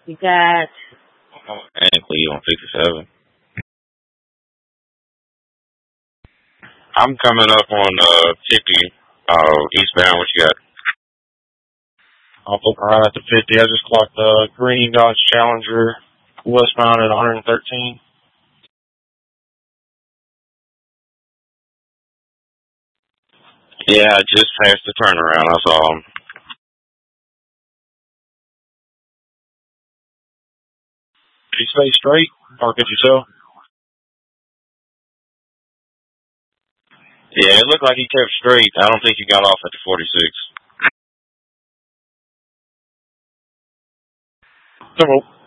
You got Technically on 57. I'm coming up on 50 eastbound. What you got? I'll look right at the 50. I just clocked the green Dodge Challenger westbound at 113. Yeah, I just passed the turnaround. I saw him. Did he stay straight, or could you tell? Yeah, it looked like he kept straight. I don't think he got off at the 46. Come on.